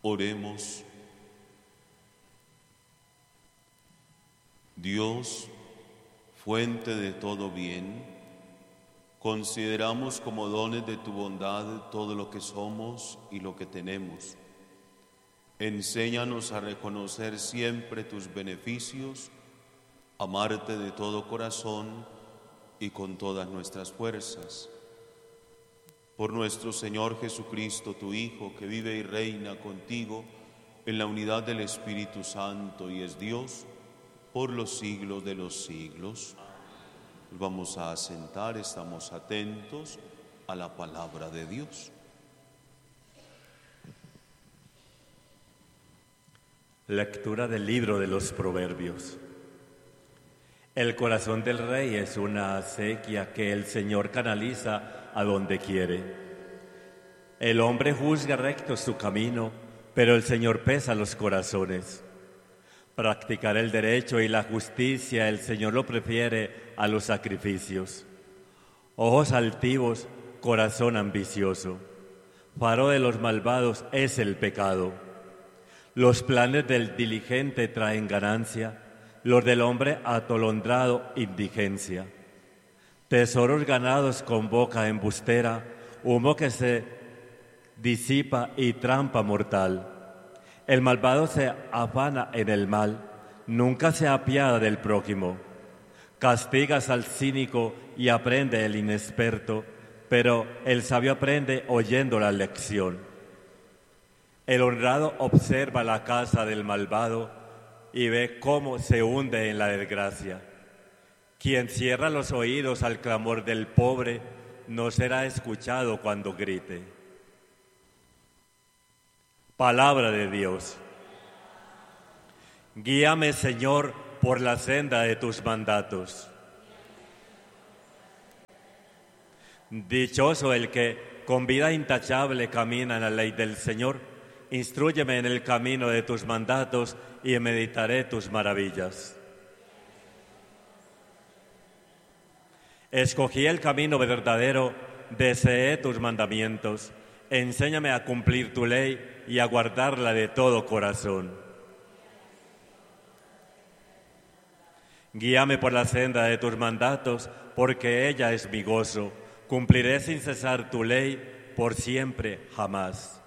Oremos. Dios, fuente de todo bien, consideramos como dones de tu bondad todo lo que somos y lo que tenemos. Enséñanos a reconocer siempre tus beneficios, amarte de todo corazón y con todas nuestras fuerzas. Por nuestro Señor Jesucristo, tu Hijo, que vive y reina contigo en la unidad del Espíritu Santo y es Dios por los siglos de los siglos. Nos vamos a sentar, estamos atentos a la palabra de Dios. Lectura del libro de los Proverbios. El corazón del rey es una acequia que el Señor canaliza a donde quiere. El hombre juzga recto su camino, pero el Señor pesa los corazones. Practicar el derecho y la justicia el Señor lo prefiere a los sacrificios. Ojos altivos, corazón ambicioso. Faro de los malvados es el pecado. Los planes del diligente traen ganancia, los del hombre atolondrado indigencia. Tesoros ganados con boca embustera, humo que se disipa y trampa mortal. El malvado se afana en el mal, nunca se apiada del prójimo. Castigas al cínico y aprende el inexperto, pero el sabio aprende oyendo la lección. El honrado observa la casa del malvado y ve cómo se hunde en la desgracia. Quien cierra los oídos al clamor del pobre no será escuchado cuando grite. Palabra de Dios. Guíame, Señor, por la senda de tus mandatos. Dichoso el que con vida intachable camina en la ley del Señor. Instrúyeme en el camino de tus mandatos y meditaré tus maravillas. Escogí el camino verdadero, deseé tus mandamientos. Enséñame a cumplir tu ley y a guardarla de todo corazón. Guíame por la senda de tus mandatos, porque ella es mi gozo. Cumpliré sin cesar tu ley por siempre, jamás.